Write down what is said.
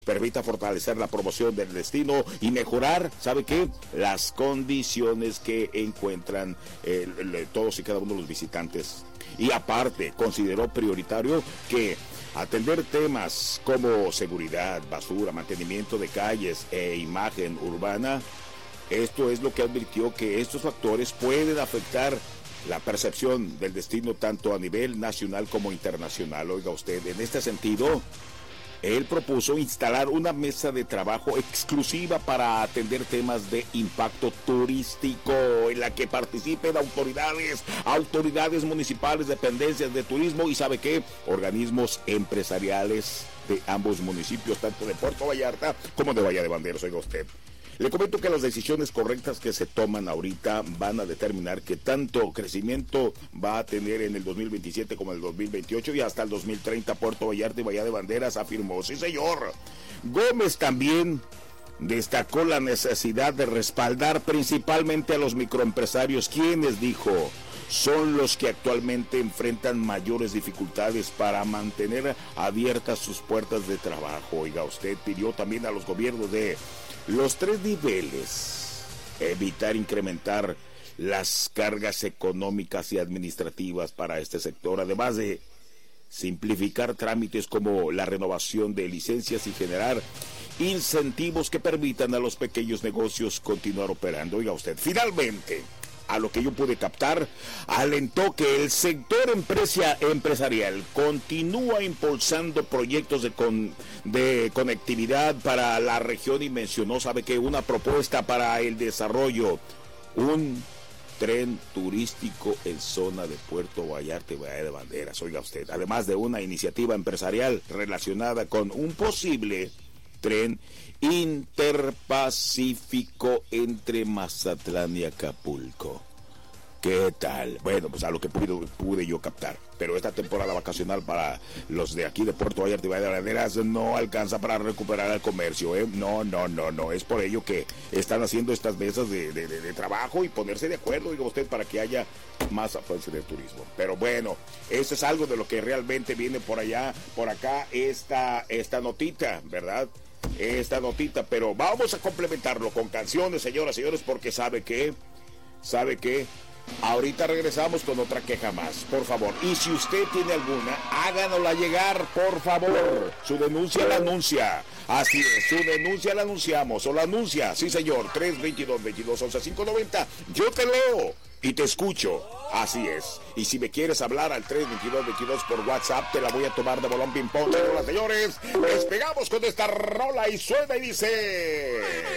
permita fortalecer la promoción del destino y mejorar, ¿sabe qué? Las condiciones que encuentran todos y cada uno de los visitantes. Y aparte, consideró prioritario que atender temas como seguridad, basura, mantenimiento de calles e imagen urbana. Esto es lo que advirtió, que estos factores pueden afectar la percepción del destino tanto a nivel nacional como internacional. Oiga usted, en este sentido, él propuso instalar una mesa de trabajo exclusiva para atender temas de impacto turístico, en la que participen autoridades municipales, dependencias de turismo y ¿sabe qué? Organismos empresariales de ambos municipios, tanto de Puerto Vallarta como de Bahía de Banderas. Oiga usted, le comento que las decisiones correctas que se toman ahorita van a determinar qué tanto crecimiento va a tener en el 2027 como en el 2028 y hasta el 2030 Puerto Vallarta y Bahía de Banderas, afirmó. Sí, señor. Gómez también destacó la necesidad de respaldar principalmente a los microempresarios, quienes, dijo, son los que actualmente enfrentan mayores dificultades para mantener abiertas sus puertas de trabajo. Oiga, usted pidió también a los gobiernos de los 3 niveles evitar incrementar las cargas económicas y administrativas para este sector, además de simplificar trámites como la renovación de licencias y generar incentivos que permitan a los pequeños negocios continuar operando. Oiga usted, finalmente, a lo que yo pude captar, alentó que el sector empresarial continúa impulsando proyectos de conectividad para la región y mencionó, ¿sabe qué? Una propuesta para el desarrollo, un tren turístico en zona de Puerto Vallarta y Bahía de Banderas. Oiga usted, además de una iniciativa empresarial relacionada con un posible tren interpacífico entre Mazatlán y Acapulco. ¿Qué tal? Bueno, pues a lo que pude yo captar. Pero esta temporada vacacional para los de aquí de Puerto Vallarta y Bahía de Banderas no alcanza para recuperar el comercio, ¿eh? No. Es por ello que están haciendo estas mesas de trabajo y ponerse de acuerdo, diga usted, para que haya más afluencia de turismo. Pero bueno, eso es algo de lo que realmente viene por acá, esta notita, ¿verdad? Esta notita, pero vamos a complementarlo con canciones, señoras y señores, porque ¿sabe qué? Ahorita regresamos con otra queja más, por favor. Y si usted tiene alguna, háganosla llegar, por favor. Su denuncia la anuncia. Así es, su denuncia la anunciamos, o la anuncia, sí señor, 322-2211-590. Yo te leo y te escucho, así es. Y si me quieres hablar al 322-22 por WhatsApp, te la voy a tomar de bolón ping-pong, señoras y señores. Despegamos con esta rola y suena y dice...